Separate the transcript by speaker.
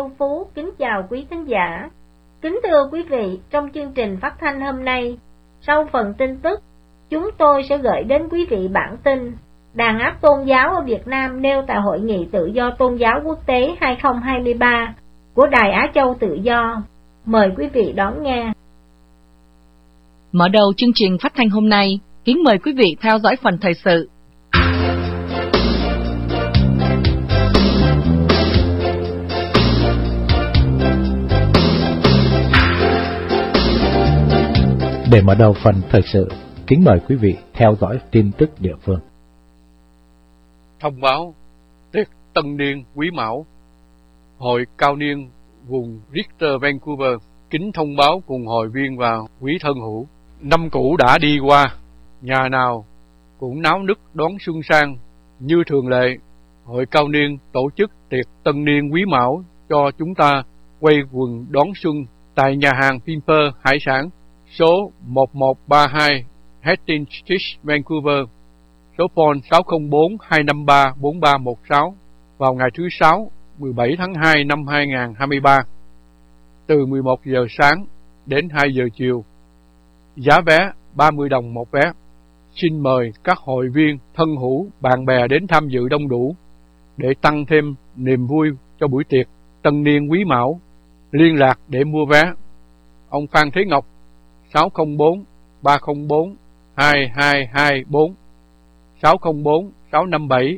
Speaker 1: Phong Phú kính chào quý thính giả. Kính thưa quý vị, trong chương trình phát thanh hôm nay, sau phần tin tức, chúng tôi sẽ gửi đến quý vị bản tin đàn áp tôn giáo ở Việt Nam nêu tại Hội nghị Tự do Tôn giáo Quốc tế 2023 của Đài Á Châu Tự Do. Mời quý vị đón nghe.
Speaker 2: Mở đầu chương trình phát thanh hôm nay, kính mời quý vị theo dõi phần thời sự.
Speaker 3: Để mở đầu phần thời sự, kính mời quý vị theo dõi tin tức địa phương.
Speaker 4: Thông báo tiệc Tân Niên Quý Mão, Hội Cao Niên vùng Richter Vancouver kính thông báo cùng hội viên và quý thân hữu. Năm cũ đã đi qua, nhà nào cũng náo nức đón xuân sang. Như thường lệ, Hội Cao Niên tổ chức tiệc Tân Niên Quý Mão cho chúng ta quay quần đón xuân tại nhà hàng Pimper Hải sản, số 1132 Hastings Street, Vancouver, số phone 604-253-4316 vào ngày thứ Sáu, 17 tháng 2 năm 2023, từ 11 giờ sáng đến 2 giờ chiều. Giá vé 30 đồng một vé. Xin mời các hội viên, thân hữu, bạn bè đến tham dự đông đủ để tăng thêm niềm vui cho buổi tiệc Tân Niên Quý Mão. Liên lạc để mua vé: ông Phan Thế Ngọc, 604-304-2224, 604-657-7323.